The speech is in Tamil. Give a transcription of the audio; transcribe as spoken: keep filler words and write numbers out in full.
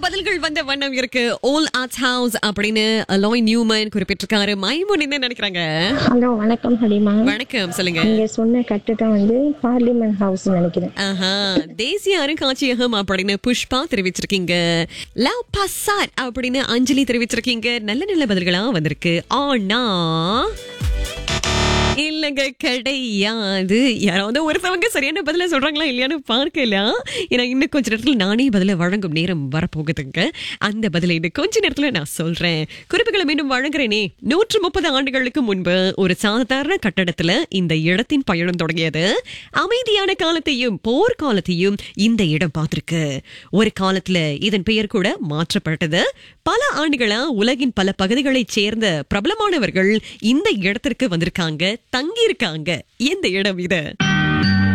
பதில்கள் வந்த வண்ணம் இருக்கு. ஓல் ஆர்ட்ஸ் ஹவுஸ் அப்படின்னு அலாய் நியூமன் குறிப்பிட்டிருக்காரு. மைமூன் என்ன நினைக்கிறாங்க? ஹலோ, வணக்கம் ஹலிமா. வணக்கம், சொல்லுங்க. நீங்க சொன்ன கட்டுதான் வந்து பார்லிமெண்ட் ஹவுஸ் நினைக்கிறேன். ஆஹா, தேசிய அருங்காட்சியகம் அப்படின்னு புஷ்பா தெரிவிச்சிருக்கீங்க. லவ் பசார் அப்படின்னு அஞ்சலி தெரிவிச்சிருக்கீங்க. நல்ல நல்ல பதில்களா வந்திருக்கு. ஆனா இல்லங்க, கிடையாது. யாராவது ஒருத்தவங்க சரியான பதில சொல்றாங்களா இல்லையான்னு பார்க்கலாம். ஏன்னா இன்னும் கொஞ்ச நேரத்துல நானே பதில வழங்கும் நேரம் வரப்போகுதுங்க. அந்த பதில இன்னும் கொஞ்ச நேரத்துல நான் சொல்றேன். குறிப்புகளை மீண்டும் வழங்குறேனே. நூற்று முப்பது ஆண்டுகளுக்கு முன்பு ஒரு சாதாரண கட்டடத்துல இந்த இடத்தின் பயணம் தொடங்கியது. அமைதியான காலத்தையும் போர்க்காலத்தையும் இந்த இடம் பார்த்திருக்கு. ஒரு காலத்துல இதன் பெயர் கூட மாற்றப்பட்டது. பல ஆண்டுகளா உலகின் பல பகுதிகளைச் சேர்ந்த பிரபலமானவர்கள் இந்த இடத்திற்கு வந்திருக்காங்க, தங்கி இருக்காங்க. எந்த இடம் இது?